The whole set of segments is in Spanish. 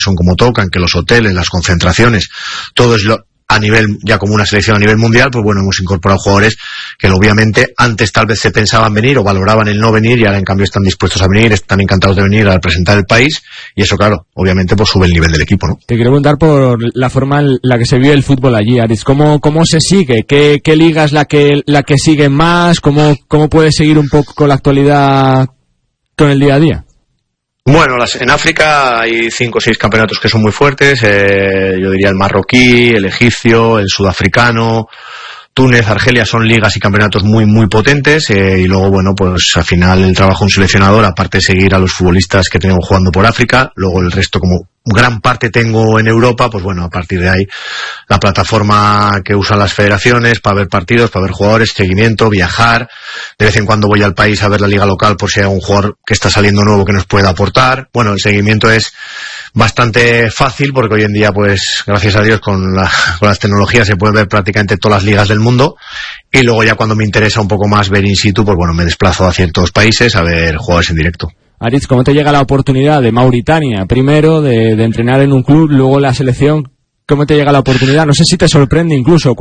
son como tocan, que los hoteles, las concentraciones, todo es a nivel, ya como una selección a nivel mundial, pues bueno, hemos incorporado jugadores que obviamente antes tal vez se pensaban venir o valoraban el no venir y ahora en cambio están dispuestos a venir, están encantados de venir a representar el país y eso claro, obviamente pues sube el nivel del equipo, ¿no? Te quiero preguntar por la forma en la que se vive el fútbol allí, Aritz, ¿cómo se sigue? ¿Qué liga es la que sigue más? ¿Cómo puedes seguir un poco la actualidad con el día a día? Bueno, en África hay 5 o 6 campeonatos que son muy fuertes, yo diría el marroquí, el egipcio, el sudafricano, Túnez, Argelia, son ligas y campeonatos muy muy potentes y luego bueno pues al final el trabajo de un seleccionador, aparte de seguir a los futbolistas que tenemos jugando por África, luego el resto como gran parte tengo en Europa, pues bueno, a partir de ahí la plataforma que usan las federaciones para ver partidos, para ver jugadores, seguimiento, viajar, de vez en cuando voy al país a ver la liga local por si hay un jugador que está saliendo nuevo que nos pueda aportar. Bueno, el seguimiento es bastante fácil porque hoy en día pues gracias a Dios con las tecnologías se puede ver prácticamente todas las ligas del mundo y luego ya cuando me interesa un poco más ver in situ pues bueno, me desplazo a ciertos países a ver jugadores en directo. Aritz, ¿cómo te llega la oportunidad de Mauritania? Primero de entrenar en un club, luego la selección. ¿Cómo te llega la oportunidad? No sé si te sorprende incluso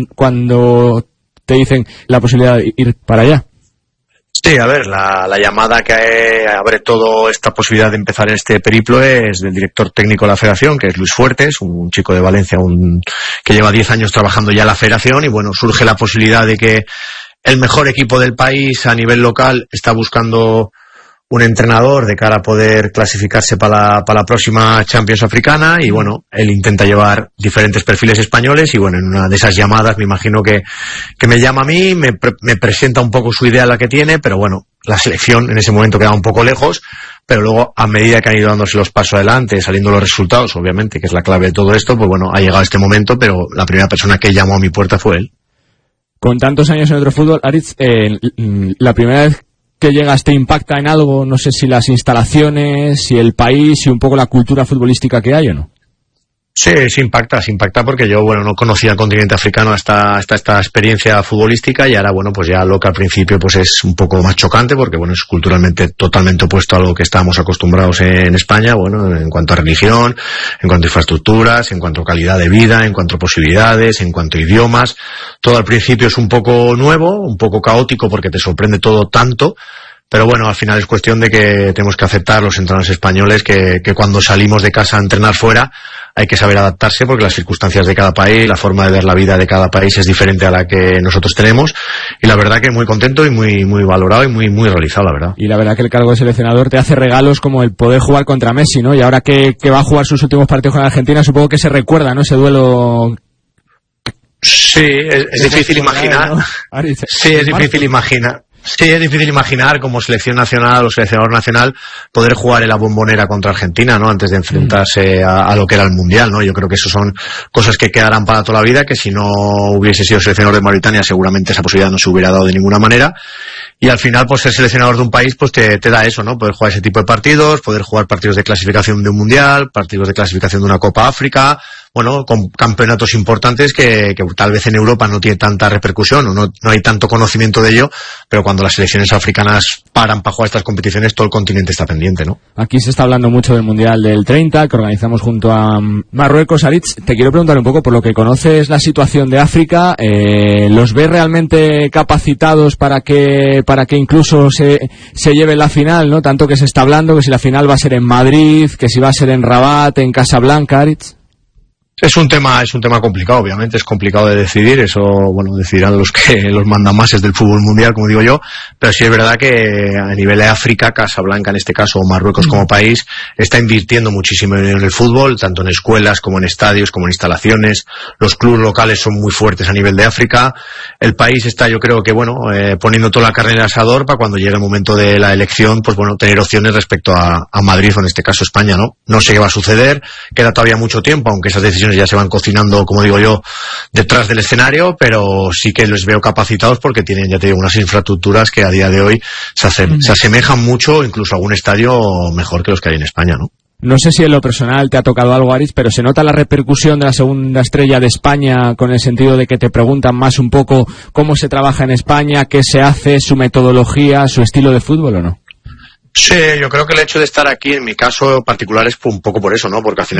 cuando te dicen la posibilidad de ir para allá. Sí, a ver, la llamada que abre toda esta posibilidad de empezar este periplo es del director técnico de la federación, que es Luis Fuertes, un chico de Valencia que lleva 10 años trabajando ya en la federación y bueno, surge la posibilidad de que el mejor equipo del país a nivel local está buscando un entrenador de cara a poder clasificarse para la próxima Champions africana y bueno, él intenta llevar diferentes perfiles españoles y bueno, en una de esas llamadas me imagino que me llama a mí, me presenta un poco su idea la que tiene, pero bueno, la selección en ese momento queda un poco lejos, pero luego a medida que han ido dándose los pasos adelante, saliendo los resultados, obviamente, que es la clave de todo esto, pues bueno, ha llegado este momento, pero la primera persona que llamó a mi puerta fue él. Con tantos años en otro fútbol, Aritz, la primera vez que llegas te impacta en algo, no sé si las instalaciones, si el país, si un poco la cultura futbolística que hay o no. Sí, se impacta porque yo, bueno, no conocía el continente africano hasta esta experiencia futbolística y ahora, bueno, pues ya lo que al principio pues es un poco más chocante porque, bueno, es culturalmente totalmente opuesto a lo que estábamos acostumbrados en España, bueno, en cuanto a religión, en cuanto a infraestructuras, en cuanto a calidad de vida, en cuanto a posibilidades, en cuanto a idiomas. Todo al principio es un poco nuevo, un poco caótico porque te sorprende todo tanto. Pero bueno, al final es cuestión de que tenemos que aceptar los entrenadores españoles que cuando salimos de casa a entrenar fuera hay que saber adaptarse porque las circunstancias de cada país, la forma de ver la vida de cada país es diferente a la que nosotros tenemos y la verdad que muy contento y muy muy valorado y muy muy realizado, la verdad. Y la verdad que el cargo de seleccionador te hace regalos como el poder jugar contra Messi, ¿no? Y ahora que va a jugar sus últimos partidos con Argentina, supongo que se recuerda, ¿no? Ese duelo. Sí, es difícil imaginar. ¿No? Sí, es difícil imaginar. Sí, es difícil imaginar como selección nacional o seleccionador nacional poder jugar en la Bombonera contra Argentina, ¿no? Antes de enfrentarse a lo que era el Mundial, ¿no? Yo creo que eso son cosas que quedarán para toda la vida, que si no hubiese sido seleccionador de Mauritania seguramente esa posibilidad no se hubiera dado de ninguna manera. Y al final, pues ser seleccionador de un país, pues te da eso, ¿no? Poder jugar ese tipo de partidos, poder jugar partidos de clasificación de un Mundial, partidos de clasificación de una Copa África, bueno, con campeonatos importantes que tal vez en Europa no tiene tanta repercusión o no hay tanto conocimiento de ello, pero cuando las selecciones africanas paran para jugar estas competiciones, todo el continente está pendiente, ¿no? Aquí se está hablando mucho del Mundial del 30, que organizamos junto a Marruecos. Aritz, te quiero preguntar un poco, por lo que conoces la situación de África, ¿los ves realmente capacitados para que incluso se lleve la final, ¿no? Tanto que se está hablando que si la final va a ser en Madrid, que si va a ser en Rabat, en Casablanca, Aritz. Es un tema complicado, obviamente, es complicado de decidir, eso, bueno, decidirán los mandamases del fútbol mundial, como digo yo, pero sí es verdad que a nivel de África, Casablanca en este caso, o Marruecos como país, está invirtiendo muchísimo en el fútbol, tanto en escuelas como en estadios, como en instalaciones, los clubes locales son muy fuertes a nivel de África, el país está, yo creo que, bueno, poniendo toda la carne en el asador para cuando llegue el momento de la elección, pues bueno, tener opciones respecto a Madrid o en este caso España, ¿no? No sé qué va a suceder, queda todavía mucho tiempo, aunque esas decisiones ya se van cocinando, como digo yo, detrás del escenario, pero sí que les veo capacitados porque tienen, ya te digo, unas infraestructuras que a día de hoy se asemejan mucho, incluso a algún estadio mejor que los que hay en España, ¿no? No sé si en lo personal te ha tocado algo, Aritz, pero se nota la repercusión de la segunda estrella de España con el sentido de que te preguntan más un poco cómo se trabaja en España, qué se hace, su metodología, su estilo de fútbol, ¿o no? Sí, yo creo que el hecho de estar aquí, en mi caso particular, es un poco por eso, ¿no? Porque al final